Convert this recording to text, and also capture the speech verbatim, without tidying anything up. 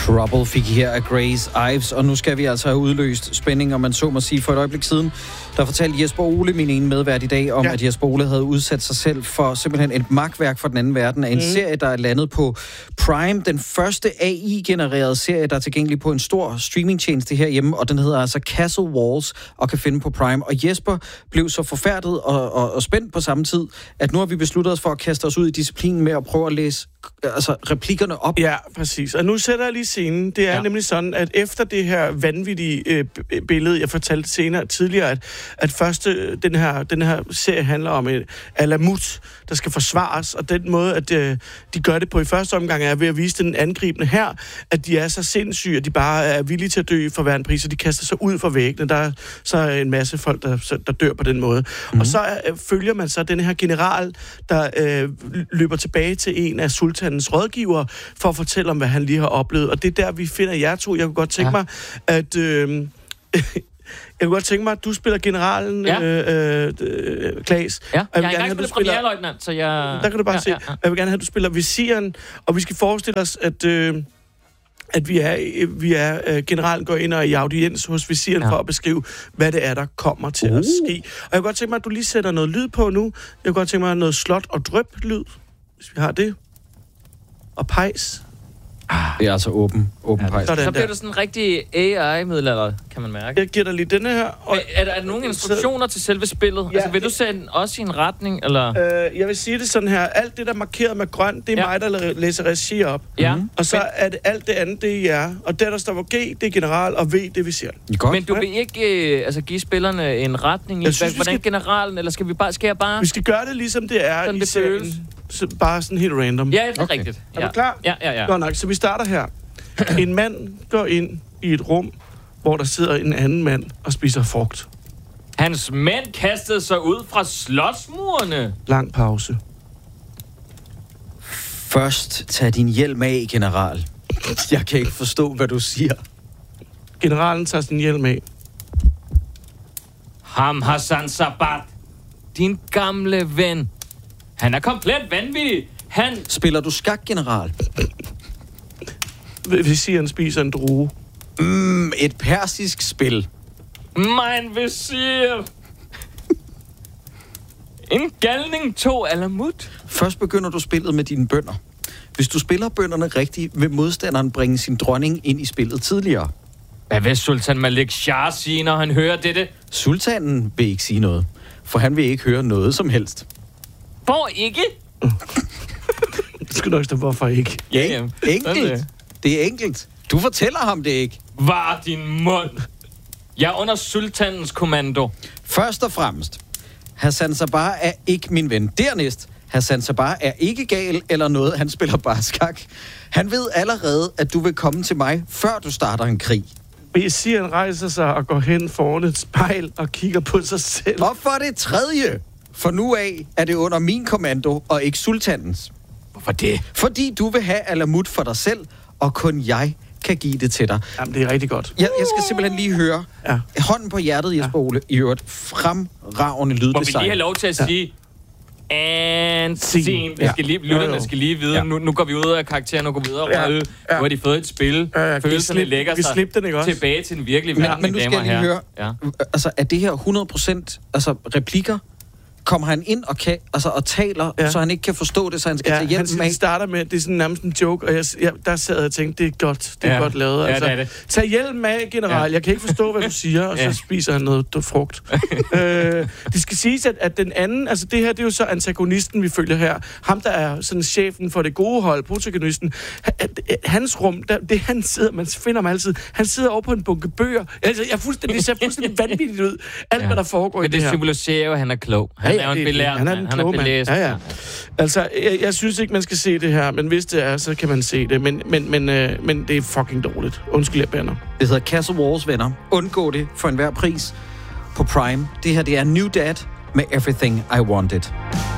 Trouble fik her af Grace Ives, og nu skal vi altså have udløst spænding, om man så må sige. For et øjeblik siden, der fortalte Jesper Ole, min ene medvært i dag, om ja. at Jesper Ole havde udsat sig selv for simpelthen et magtværk fra den anden verden af en mm. serie, der er landet på Prime. Den første A I-genererede serie, der er tilgængelig på en stor streamingtjeneste herhjemme, og den hedder altså Castle Walls og kan finde på Prime. Og Jesper blev så forfærdet og, og, og spændt på samme tid, at nu har vi besluttet os for at kaste os ud i disciplinen med at prøve at læse altså replikkerne op. Ja, præcis. Og nu sætter jeg lige scenen. Det er ja. nemlig sådan, at efter det her vanvittige øh, billede, jeg fortalte senere tidligere, at, at første, den her, den her serie handler om et Alamut, der skal forsvares, og den måde, at øh, de gør det på i første omgang, er ved at vise den angribende her, at de er så sindssyge, at de bare er villige til at dø for hver en pris, og de kaster sig ud fra væggene. Der er så en masse folk, der, der dør på den måde. Mm-hmm. Og så øh, følger man så den her general, der øh, løber tilbage til en af sultanens rådgiver, for at fortælle om, hvad han lige har oplevet. Og det er der, vi finder jer to. Jeg kunne godt tænke ja. mig, at... Øh, jeg kunne godt tænke mig, at du spiller generalen, ja. øh, øh, Klaas. Ja, jeg, jeg har ikke spillet premierløjtnant, så jeg... Der kan du bare ja, se. Ja, ja. Jeg vil gerne have, at du spiller visiren, og vi skal forestille os, at... Øh, at vi er, vi er uh, generalen går ind og er i audiens hos visiren ja. for at beskrive, hvad det er, der kommer til uh. at ske. Og jeg kunne godt tænke mig, at du lige sætter noget lyd på nu. Jeg kunne godt tænke mig noget slot og drøb-lyd, hvis vi har det. Og pejs. Det er altså åben, åben ja, pejs. Så bliver det sådan en rigtig A I-middelalder, kan man mærke. Jeg giver dig lige denne her. Og er, der, er der nogle instruktioner til selve spillet? Ja. Altså, vil du sende os i en retning, eller? Øh, jeg vil sige det sådan her. Alt det, der er markeret med grønt, det er ja. mig, der læser regi op. Ja. Mm. Og så Men... er det alt det andet, det er jer. Og der, der står på G, det er general, og V, det er visiren. Men du vil ikke øh, altså, give spillerne en retning i, synes, hvordan skal... generalen, eller skal vi bare, skal jeg bare... Vi skal gøre det, ligesom det er sådan i serien. Så bare sådan helt random. Ja, det er okay. rigtigt. Er du klar? Ja, ja, ja. Godt nok, så vi starter her. En mand går ind i et rum, hvor der sidder en anden mand og spiser frugt. Hans mænd kastede sig ud fra slotsmurene. Lang pause. Først tag din hjelm af, general. Jeg kan ikke forstå, hvad du siger. Generalen tager sin hjelm af. Ham Hassan Sabat, din gamle ven. Han er komplet vanvittig. Han... Spiller du skak, general? Visiren spiser en drue. Mm, et persisk spil. Mein visir. En galning to alamut. Først begynder du spillet med dine bønder. Hvis du spiller bønderne rigtigt, vil modstanderen bringe sin dronning ind i spillet tidligere. Hvad vil Sultan Malik Shah sige, når han hører dette? Sultanen vil ikke sige noget, for han vil ikke høre noget som helst. Hvor ikke? Det skal nok stå, hvorfor ikke. Ja, ja. Enkelt. Det er enkelt. Du fortæller ham det ikke. Var din mund. Jeg er under sultanens kommando. Først og fremmest, Hassan Sabar er ikke min ven. Dernæst, Hassan Sabar er ikke gal eller noget, han spiller bare skak. Han ved allerede, at du vil komme til mig, før du starter en krig. Visiren rejser sig og går hen foran et spejl og kigger på sig selv. Og for det tredje, for nu af er det under min kommando og ikke sultanens. Hvorfor det? Fordi du vil have Alamut for dig selv, og kun jeg kan give det til dig. Jamen, det er rigtig godt. Jeg, jeg skal simpelthen lige høre. Ja. Hånden på hjertet, Jesper Ole, i øvrigt fremragende lyddesign. Må vi lige have lov til at sige... Ja. And scene. Vi skal lige, lytterne skal lige vide, ja. nu, nu går vi ud af karakteren og går videre. Ja. Ja. Nu har de fået et spil. Ja, ja. Følelserne lægger sig vi den, ikke også? tilbage til den virkelige men, verden. Men nu skal jeg lige høre, ja. altså, er det her hundrede procent altså, replikker? Kommer han ind og, kan, altså, og taler, ja. så han ikke kan forstå det, så han skal ja, tage hjælp med? Han starter med, det er sådan nærmest en joke, og jeg, jeg, der sad jeg og tænkte, det er godt, det er ja. godt lavet. Altså, ja, det er det. Tag hjælp med, general. Ja. Jeg kan ikke forstå, hvad du siger, og ja. så spiser han noget frugt. øh, det skal siges, at, at den anden, altså det her, det er jo så antagonisten, vi følger her. Ham, der er sådan chefen for det gode hold, protagonisten. Hans rum, der, det han sidder, man finder ham altid, han sidder over på en bunke bøger. Altså, jeg er fuldstændig, det ser fuldstændig vanvittigt ud, alt ja. hvad der foregår Men i det, det her. Men det symboliserer jo, at han er klog. Han er jo en belært, han er den kloge mand. Ja, ja. Altså, jeg, jeg synes ikke, man skal se det her, men hvis det er, så kan man se det. Men, men, men, øh, men det er fucking dårligt. Undskyld, jeg bander. Det hedder Castle Walls, venner. Undgå det for enhver pris på Prime. Det her, det er New Dad med Everything I Wanted.